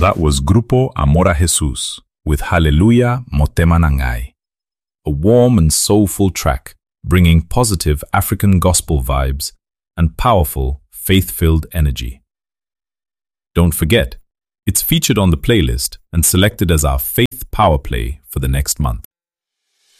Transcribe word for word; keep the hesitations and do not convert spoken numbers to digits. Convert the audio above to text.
That was Grupo Amor a Jesus with Hallelujah Motema Nangai, a warm and soulful track bringing positive African gospel vibes and powerful, faith-filled energy. Don't forget, it's featured on the playlist and selected as our Faith Power Play for the next month.